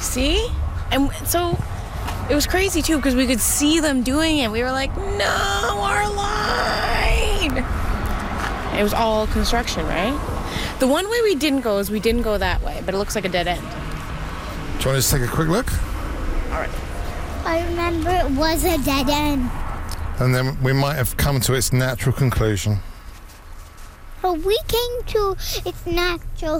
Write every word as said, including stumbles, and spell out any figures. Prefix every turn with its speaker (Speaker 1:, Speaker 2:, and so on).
Speaker 1: See? And so it was crazy too because we could see them doing it. We were like, no, our line. It was all construction, right? The one way we didn't go is we didn't go that way, but it looks like a dead end.
Speaker 2: Do you want to just take a quick look?
Speaker 1: All right.
Speaker 3: I remember it was a dead end.
Speaker 2: And then we might have come to its natural conclusion.
Speaker 3: But we came to its natural